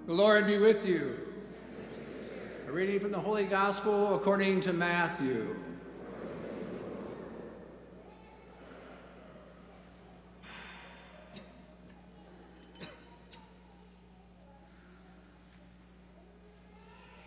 The Lord be with you. A reading from the Holy Gospel according to Matthew.